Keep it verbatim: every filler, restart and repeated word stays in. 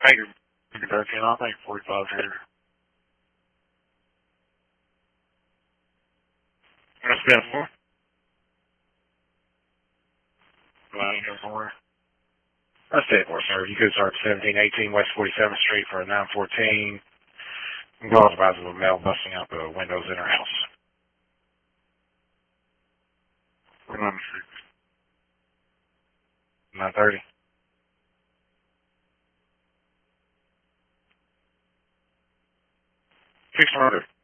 Thank you. thirteen, I'll think forty-five here. What's been for? Line here somewhere. Let's say it for, sir. You could start seventeen eighteen West forty-seventh Street for a nine fourteen. Involved about the mail busting out the windows in her house. eleven Street. nine thirty. Fix order.